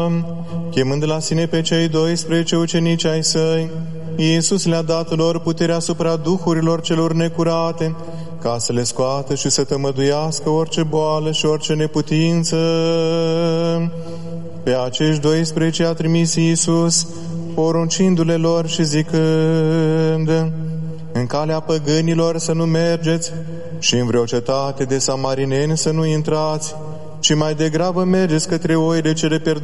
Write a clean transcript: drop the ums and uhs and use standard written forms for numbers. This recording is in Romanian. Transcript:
Chemând la sine pe cei 12 ucenici ai săi, Iisus le-a dat lor puterea asupra duhurilor celor necurate, ca să le scoată și să tămăduiască orice boală și orice neputință. Pe acești 12 a trimis Iisus, poruncindu-le lor și zicând: în calea păgânilor să nu mergeți și în vreo cetate de samarineni să nu intrați, ci mai degrabă mergeți către oile cele pierdute